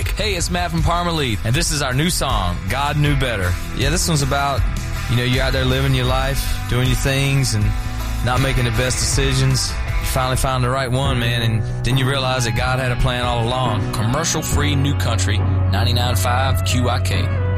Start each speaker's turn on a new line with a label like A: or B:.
A: music.
B: Hey, it's Matt from Parmalee, and this is our new song, God Knew Better. Yeah, this one's about, you're out there living your life, doing your things, and not making the best decisions. You finally found the right one, man, and then you realize that God had a plan all along.
A: Commercial-free new country, 99.5 QIK.